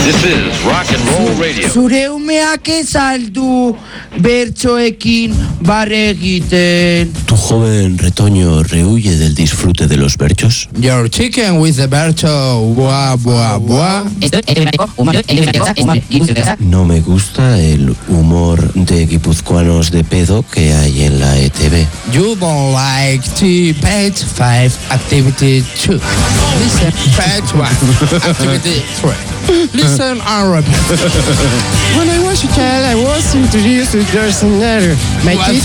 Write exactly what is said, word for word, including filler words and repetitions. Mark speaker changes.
Speaker 1: This is Rock and Roll Radio.
Speaker 2: Zure umeak ez aldu bertsoekin barregiten.
Speaker 3: ¿Tu joven retoño rehuye del disfrute de los berchos?
Speaker 2: Your chicken with the bercho, buah, buah, buah.
Speaker 3: No me gusta el humor de guipuzcoanos de pedo que hay en la E T V.
Speaker 2: You don't like to page five, activity two. Listen, page one, activity three. Listen and repeat.
Speaker 4: When I was a child, I was introduced to George Snyder. My
Speaker 2: What's
Speaker 4: teacher